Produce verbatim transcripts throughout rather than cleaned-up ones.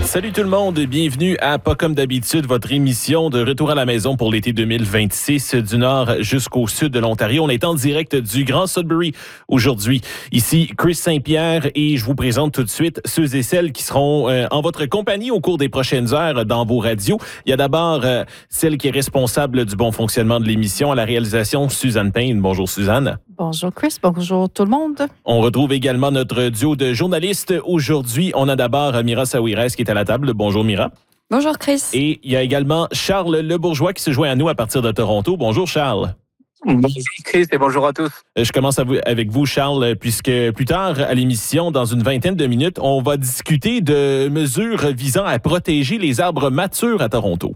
Salut tout le monde, bienvenue à Pas comme d'habitude, votre émission de retour à la maison pour l'été deux mille vingt-six du nord jusqu'au sud de l'Ontario. On est en direct du Grand Sudbury aujourd'hui. Ici, Chris Saint-Pierre et je vous présente tout de suite ceux et celles qui seront euh, en votre compagnie au cours des prochaines heures dans vos radios. Il y a d'abord euh, celle qui est responsable du bon fonctionnement de l'émission à la réalisation, Suzanne Payne. Bonjour Suzanne. Bonjour Chris, bonjour tout le monde. On retrouve également notre duo de journalistes. Aujourd'hui, on a d'abord Mira Saouires qui est à la table. Bonjour Mira. Bonjour Chris. Et il y a également Charles Lebourgeois qui se joint à nous à partir de Toronto. Bonjour Charles. Bonjour Chris et bonjour à tous. Je commence avec vous Charles, puisque plus tard à l'émission, dans une vingtaine de minutes, on va discuter de mesures visant à protéger les arbres matures à Toronto.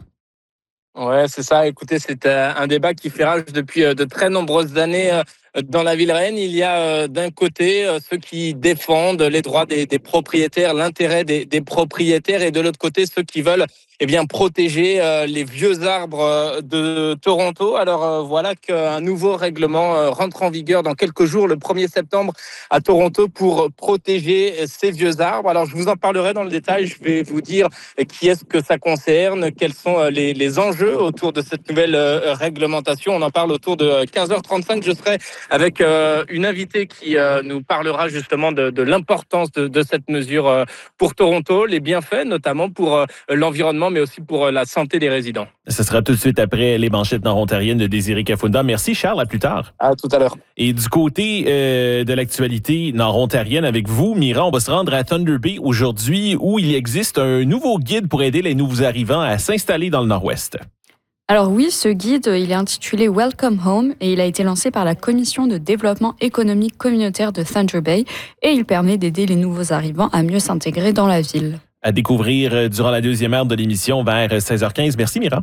Ouais, c'est ça. Écoutez, c'est un débat qui fait rage depuis de très nombreuses années dans la ville reine. Il y a d'un côté ceux qui défendent les droits des, des propriétaires, l'intérêt des, des propriétaires, et de l'autre côté ceux qui veulent eh bien protéger euh, les vieux arbres de Toronto. Alors euh, voilà qu'un nouveau règlement euh, rentre en vigueur dans quelques jours, le premier septembre à Toronto, pour protéger ces vieux arbres. Alors je vous en parlerai dans le détail, je vais vous dire qui est-ce que ça concerne, quels sont euh, les, les enjeux autour de cette nouvelle euh, réglementation. On en parle autour de quinze heures trente-cinq. Je serai avec euh, une invitée qui euh, nous parlera justement de, de l'importance de, de cette mesure euh, pour Toronto, les bienfaits notamment pour euh, l'environnement, mais aussi pour la santé des résidents. Ce sera tout de suite après les manchettes nord-ontariennes de Désiré Kafunda. Merci Charles, à plus tard. À tout à l'heure. Et du côté euh, de l'actualité nord-ontarienne avec vous, Mira, on va se rendre à Thunder Bay aujourd'hui où il existe un nouveau guide pour aider les nouveaux arrivants à s'installer dans le nord-ouest. Alors oui, ce guide, il est intitulé Welcome Home et il a été lancé par la Commission de développement économique communautaire de Thunder Bay et il permet d'aider les nouveaux arrivants à mieux s'intégrer dans la ville. À découvrir durant la deuxième heure de l'émission vers seize heures quinze. Merci Mira.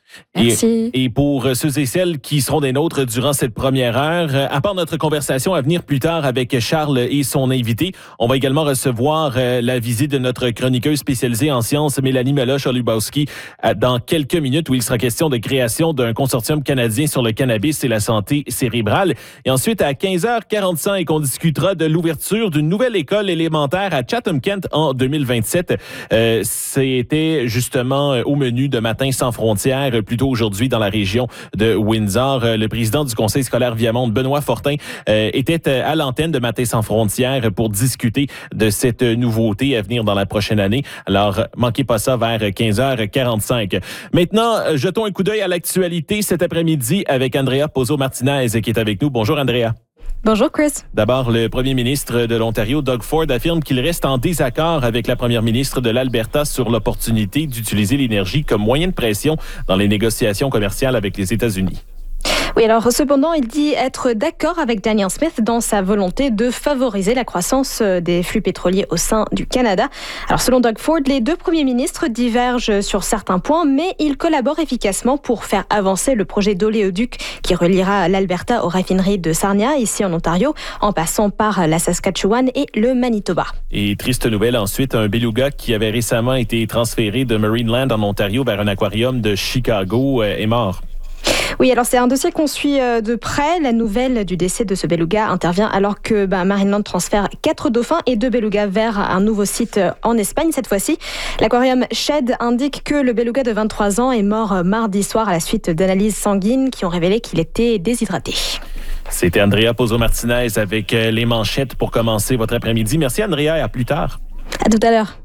Merci. Et, et pour ceux et celles qui seront des nôtres durant cette première heure, à part notre conversation à venir plus tard avec Charles et son invité, on va également recevoir la visite de notre chroniqueuse spécialisée en sciences, Mélanie Meloche-Olubowski, dans quelques minutes où il sera question de création d'un consortium canadien sur le cannabis et la santé cérébrale. Et ensuite, à quinze heures quarante-cinq, on discutera de l'ouverture d'une nouvelle école élémentaire à Chatham-Kent en deux mille vingt-sept. Euh, c'était justement au menu de Matin sans frontières, plus tôt aujourd'hui dans la région de Windsor. Le président du conseil scolaire Viamonde, Benoît Fortin, euh, était à l'antenne de Matin sans frontières pour discuter de cette nouveauté à venir dans la prochaine année. Alors, manquez pas ça vers quinze heures quarante-cinq. Maintenant, jetons un coup d'œil à l'actualité cet après-midi avec Andrea Pozzo-Martinez qui est avec nous. Bonjour Andrea. Bonjour Chris. D'abord, le premier ministre de l'Ontario, Doug Ford, affirme qu'il reste en désaccord avec la première ministre de l'Alberta sur l'opportunité d'utiliser l'énergie comme moyen de pression dans les négociations commerciales avec les États-Unis. Oui, alors cependant, il dit être d'accord avec Danielle Smith dans sa volonté de favoriser la croissance des flux pétroliers au sein du Canada. Alors selon Doug Ford, les deux premiers ministres divergent sur certains points, mais ils collaborent efficacement pour faire avancer le projet d'oléoduc qui reliera l'Alberta aux raffineries de Sarnia, ici en Ontario, en passant par la Saskatchewan et le Manitoba. Et triste nouvelle ensuite, un beluga qui avait récemment été transféré de Marineland en Ontario vers un aquarium de Chicago est mort. Oui, alors c'est un dossier qu'on suit de près. La nouvelle du décès de ce beluga intervient alors que ben, Marineland transfère quatre dauphins et deux belugas vers un nouveau site en Espagne cette fois-ci. L'aquarium Shed indique que le beluga de vingt-trois ans est mort mardi soir à la suite d'analyses sanguines qui ont révélé qu'il était déshydraté. C'était Andrea Pozzo-Martinez avec les manchettes pour commencer votre après-midi. Merci Andrea et à plus tard. À tout à l'heure.